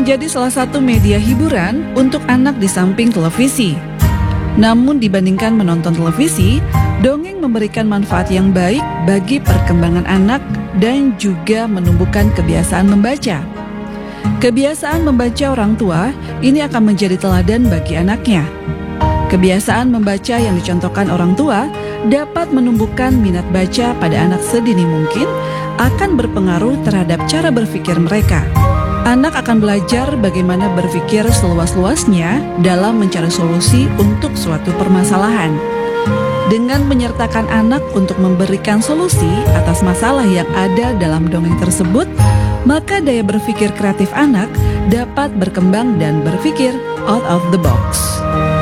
menjadi salah satu media hiburan untuk anak di samping televisi. Namun dibandingkan menonton televisi, dongeng memberikan manfaat yang baik bagi perkembangan anak dan juga menumbuhkan kebiasaan membaca. Kebiasaan membaca orang tua ini akan menjadi teladan bagi anaknya. Kebiasaan membaca yang dicontohkan orang tua dapat menumbuhkan minat baca pada anak sedini mungkin, akan berpengaruh terhadap cara berpikir mereka. Anak akan belajar bagaimana berpikir seluas-luasnya dalam mencari solusi untuk suatu permasalahan. Dengan menyertakan anak untuk memberikan solusi atas masalah yang ada dalam dongeng tersebut, maka daya berpikir kreatif anak dapat berkembang dan berpikir out of the box.